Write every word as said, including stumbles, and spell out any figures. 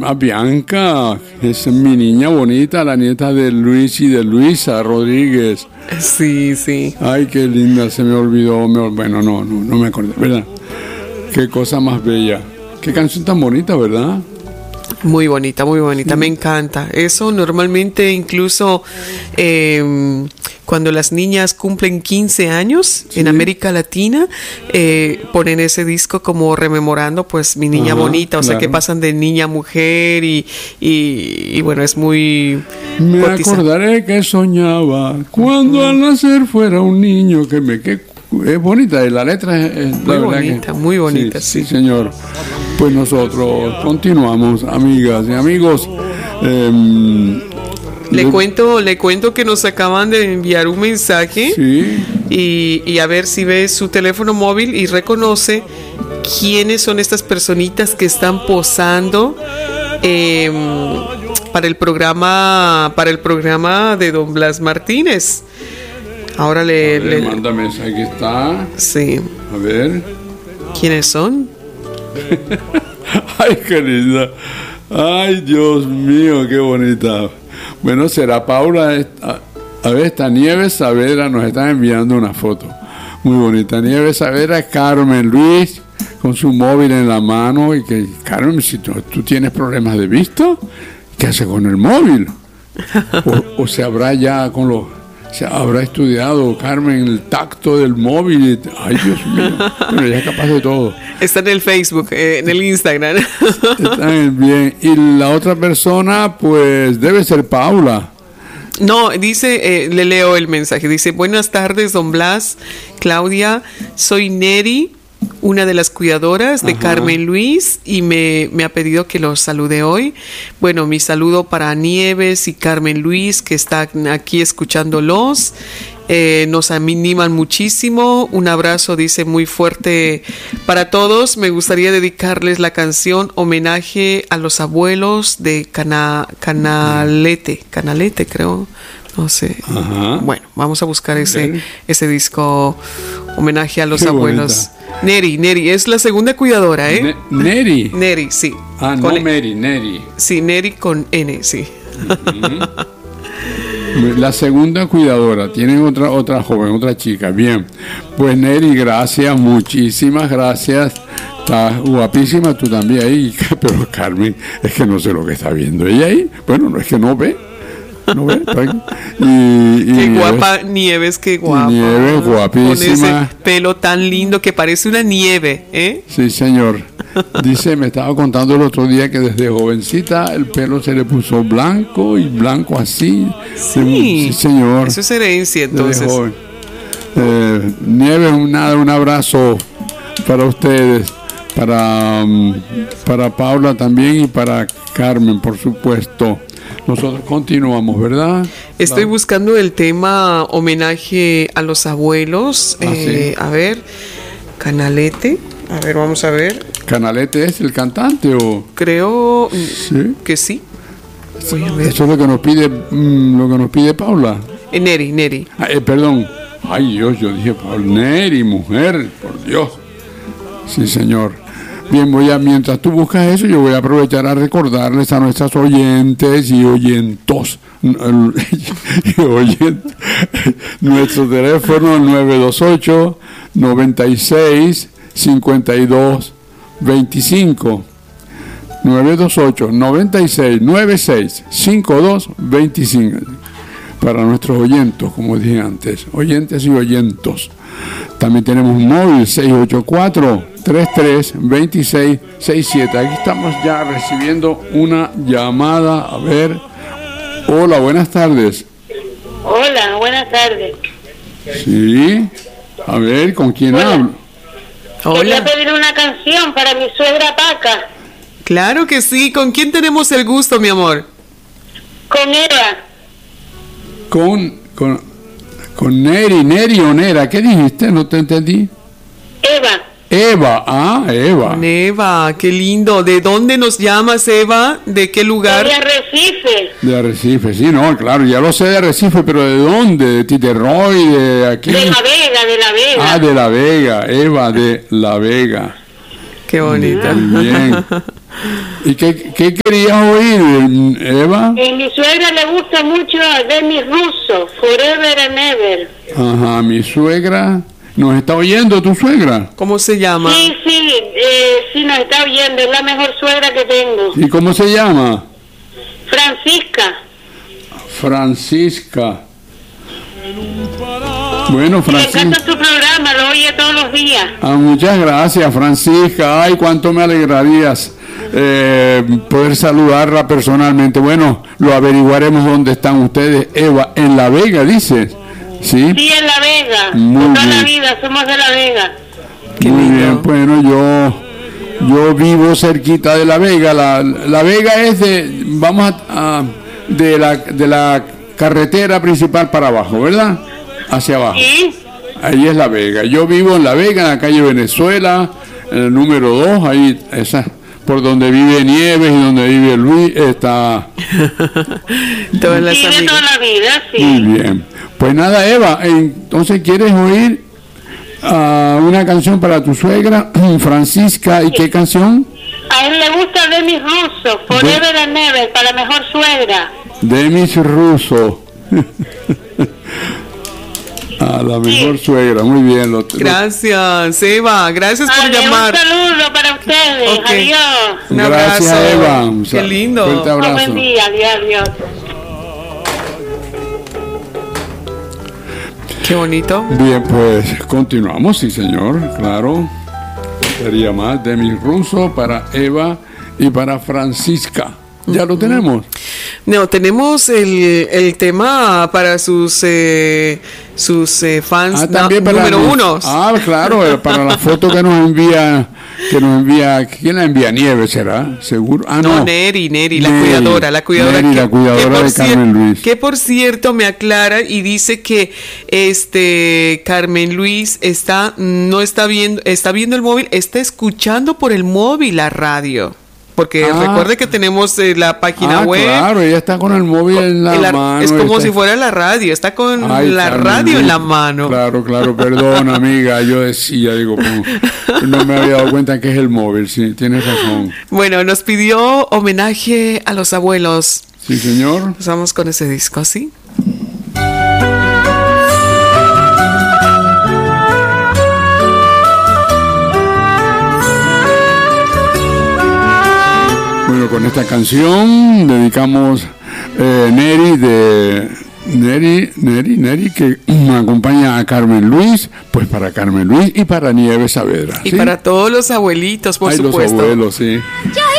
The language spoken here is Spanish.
a Bianca, es mi niña bonita, la nieta de Luis y de Luisa Rodríguez. Sí, sí. Ay, qué linda, se me olvidó. Me, bueno, no, no, no me acordé, ¿verdad? Qué cosa más bella. Qué canción tan bonita, ¿verdad? Muy bonita, muy bonita, me encanta. Eso normalmente incluso eh, cuando las niñas cumplen quince años, sí, en América Latina, eh, ponen ese disco como rememorando pues mi niña, ajá, bonita, o claro, sea que pasan de niña a mujer y, y, y bueno, es muy... Me cotizado. Acordaré que soñaba cuando uh-huh. al nacer fuera un niño que me... Que, es bonita, la letra es... es muy la bonita, que, muy bonita, sí, sí. Sí, señor. Pues nosotros continuamos, amigas y amigos. Eh, le, le cuento, le cuento que nos acaban de enviar un mensaje, sí, y, y a ver si ve su teléfono móvil y reconoce quiénes son estas personitas que están posando eh, para el programa, para el programa de Don Blas Martínez. Ahora le, ver, le mándame, aquí está. Sí. A ver. ¿Quiénes son? Ay, qué linda. Ay, Dios mío, qué bonita. Bueno, será Paula. Esta, a ver, esta Nieves Saavedra nos está enviando una foto muy bonita. Nieves Saavedra, Carmen Luis con su móvil en la mano. Y que, Carmen, si tú, tú tienes problemas de vista, ¿qué hace con el móvil? O, o se habrá ya con los... Se habrá estudiado, Carmen, el tacto del móvil. Ay, Dios mío. Bueno, ella es capaz de todo. Está en el Facebook, eh, en el Instagram. Está bien. Y la otra persona, pues, debe ser Paula. No, dice, eh, le leo el mensaje. Dice, buenas tardes, don Blas, Claudia, soy Neri, una de las cuidadoras de, ajá, Carmen Luis, y me, me ha pedido que los salude hoy. Bueno, mi saludo para Nieves y Carmen Luis, que están aquí escuchándolos. Eh, nos animan muchísimo. Un abrazo, dice, muy fuerte para todos. Me gustaría dedicarles la canción Homenaje a los abuelos de Cana, Canalete. Canalete, creo. No sé. Ajá. Bueno, vamos a buscar ese, ese disco Homenaje a los Qué abuelos. Bonita. Neri, Neri, es la segunda cuidadora, ¿eh? Ne- Neri. Neri, sí. Ah, no, Mary, Neri. Sí, Neri con N, sí. Uh-huh. La segunda cuidadora, tienen otra otra joven, otra chica. Bien, pues Neri, gracias, muchísimas gracias. Está guapísima tú también ahí, pero Carmen, es que no sé lo que está viendo ella ahí. Bueno, no es que no ve. ¿No ves? Y, y qué guapa Nieves, Nieves, qué guapa. Nieves, guapísima. Con ese pelo tan lindo que parece una nieve, ¿eh? Sí, señor. Dice, me estaba contando el otro día que desde jovencita el pelo se le puso blanco y blanco así. Sí, sí, señor. Eso es herencia, entonces. Eh, Nieves, nada, un abrazo para ustedes, para, um, para Paula también y para Carmen, por supuesto. Nosotros continuamos, ¿verdad? Estoy buscando el tema homenaje a los abuelos. Ah, eh, sí. A ver, Canalete. A ver, vamos a ver. ¿Canalete es el cantante o...? Creo ¿sí? que sí. Voy a ver. Eso es lo que nos pide, mmm, lo que nos pide Paula. Eh, Neri, Neri. Ah, eh, perdón. Ay, Dios, yo dije Paula. Neri, mujer, por Dios. Sí, señor. Bien, voy a, mientras tú buscas eso, yo voy a aprovechar a recordarles a nuestras oyentes y oyentos, y oyentes, nuestro teléfono nueve dos ocho, noventa y seis, cincuenta y dos, veinticinco, nueve dos ocho, noventa y seis, noventa y seis, cincuenta y dos, veinticinco, para nuestros oyentes, como dije antes, oyentes y oyentos. También tenemos un móvil seis ocho cuatro, tres tres, dos seis seis siete. Aquí estamos ya recibiendo una llamada. A ver. Hola, buenas tardes. Hola, buenas tardes. Sí. A ver, ¿con quién Hola. hablo? Quería Hola. pedir una canción para mi suegra Paca. Claro que sí. ¿Con quién tenemos el gusto, mi amor? Con Eva. Con, con, con Neri, Neri o Nera. ¿Qué dijiste? No te entendí. Eva. Eva, ah, Eva. Con Eva, qué lindo. ¿De dónde nos llamas, Eva? ¿De qué lugar? De Arrecife. De Arrecife, sí, no, claro, ya lo sé de Arrecife, pero ¿de dónde? ¿De Titerroy? ¿De aquí? De La Vega, de La Vega. Ah, de La Vega, Eva de La Vega. Qué bonita. Muy bien. ¿Y qué, qué querías oír, Eva? Eh, mi suegra le gusta mucho a Demis Russo, Forever and Ever. Ajá, mi suegra. ¿Nos está oyendo tu suegra? ¿Cómo se llama? Sí, sí, eh, sí nos está oyendo, es la mejor suegra que tengo. ¿Y cómo se llama? Francisca. Francisca. Bueno, Me Francisca. encanta tu programa, lo oye todos los días. Ah, muchas gracias, Francisca. Ay, cuánto me alegrarías eh, poder saludarla personalmente. Bueno, lo averiguaremos dónde están ustedes. Eva, en La Vega, dices. Sí. Sí, en La Vega. Muy Toda bien. la vida somos de La Vega. Qué Muy lindo. bien, bueno, yo yo vivo cerquita de La Vega. La, la Vega es de, vamos a, a- de la de la carretera principal para abajo, ¿verdad? Hacia abajo. Sí. Ahí es La Vega. Yo vivo en La Vega, en la calle Venezuela, en el número dos, ahí, esa, por donde vive Nieves y donde vive Luis, está. Todas las Sí, de amigas. toda la vida, Muy sí. bien. Pues nada, Eva, entonces quieres oír ah, una canción para tu suegra, Francisca, ¿y qué canción? A él le gusta Demis Russo, Forever and Ever, para la mejor suegra. Demis Russo. A la mejor suegra, muy bien. Lo, lo- Gracias, Eva. Gracias por Vale, llamar. un saludo para ustedes. Ok. Adiós. Un Gracias, abrazo. Eva. Un Qué sal- lindo. fuerte Un abrazo. buen día. Adiós, adiós. Qué bonito. Bien, pues continuamos, sí, señor, claro. Sería más Demis Russo para Eva y para Francisca. Ya lo tenemos. No, tenemos el, el tema para sus eh, sus eh, fans Ah, na- también para número los- uno. Ah, claro, eh, para la foto que nos envía, que nos envía, ¿quién la envía? Nieves, ¿será? Seguro. Ah, no. No, Neri, Neri, la Neri. cuidadora, la cuidadora, Neri, que, la cuidadora que por de Carmen cier- Luis. que por cierto me aclara y dice que este Carmen Luis está no está viendo, está viendo el móvil, está escuchando por el móvil la radio. Porque Ah. recuerde que tenemos eh, la página Ah, web. claro, ella está con el móvil en la en la- mano. es como está- si fuera la radio, está con Ay, la Carmen radio en Luis. la mano. Claro, claro, perdón, amiga. Yo decía, digo, como, no me había dado cuenta que es el móvil, sí, tienes razón. Bueno, nos pidió homenaje a los abuelos. Sí, señor. Pues vamos con ese disco, ¿sí? Bueno, con esta canción dedicamos eh, Neri de Neri, Neri, Neri que acompaña a Carmen Luis, pues para Carmen Luis y para Nieves Saavedra. Y ¿sí? para todos los abuelitos, por Ay, supuesto. los abuelos, sí. Yo